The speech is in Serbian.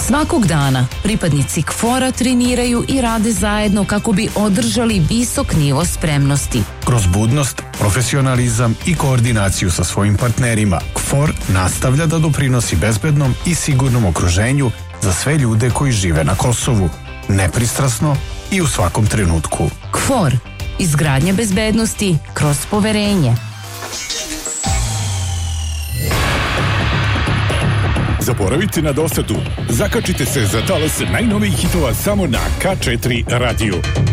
Svakog dana pripadnici KFOR-a treniraju i rade zajedno kako bi održali visok nivo spremnosti. Kroz budnost, profesionalizam i koordinaciju sa svojim partnerima, KFOR nastavlja da doprinosi bezbednom i sigurnom okruženju za sve ljude koji žive na Kosovu, nepristrasno i u svakom trenutku. KFOR, izgradnja bezbednosti kroz poverenje. Zaboravite na dosadu. Zakačite se za talas najnovijih hitova samo na K4 radiju.